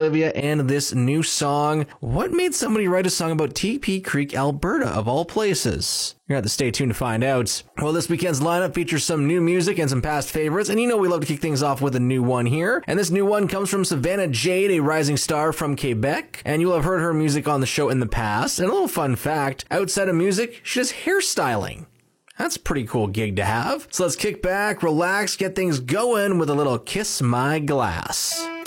Olivia and this new song. What made somebody write a song about TP Creek, Alberta, of all places? You're going to have to stay tuned to find out. Well, this weekend's lineup features some new music and some past favorites, and you know we love to kick things off with a new one here. And this new one comes from Savannah Jade, a rising star from Quebec, and you'll have heard her music on the show in the past. And a little fun fact, outside of music, she does hairstyling. That's a pretty cool gig to have. So let's kick back, relax, get things going with a little Kiss My Glass.